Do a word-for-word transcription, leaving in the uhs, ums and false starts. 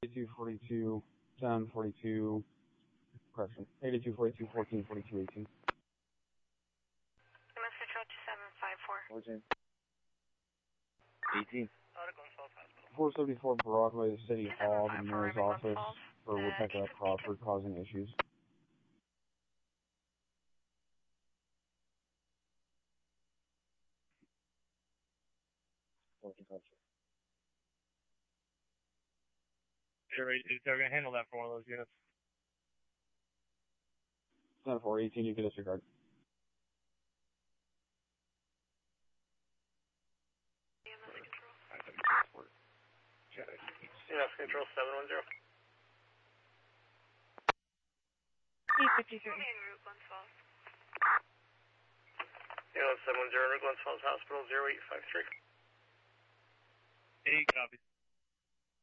eighty-two forty-two, ten forty-two, correction, eighty-two forty-two, fourteen forty-two, eighteen. Mass Control two seven five four. fourteen. eighteen. four seventy-four Broadway, City Hall, the mayor's office for Rebecca Crawford causing issues. Sure, they're going to handle that for one of those units. ten four eighteen, you can disregard. Mass Control seven one zero. E fifty-three. Route Glens Falls. Yeah, seven one zero, Glens Falls Hospital, zero eight five three. Eight copies.